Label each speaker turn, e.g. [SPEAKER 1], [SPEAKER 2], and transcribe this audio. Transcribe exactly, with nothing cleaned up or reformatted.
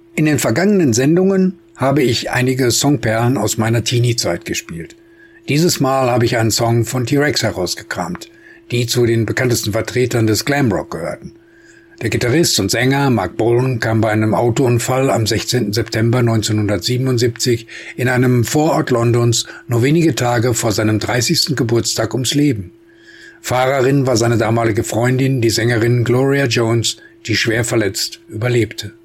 [SPEAKER 1] In den vergangenen Sendungen habe ich einige Songperlen aus meiner Teenie-Zeit gespielt. Dieses Mal habe ich einen Song von T-Rex herausgekramt, die zu den bekanntesten Vertretern des Glamrock gehörten. Der Gitarrist und Sänger Mark Bolan kam bei einem Autounfall am sechzehnten September neunzehnhundertsiebenundsiebzig in einem Vorort Londons nur wenige Tage vor seinem dreißigsten Geburtstag ums Leben. Fahrerin war seine damalige Freundin, die Sängerin Gloria Jones, die schwer verletzt überlebte.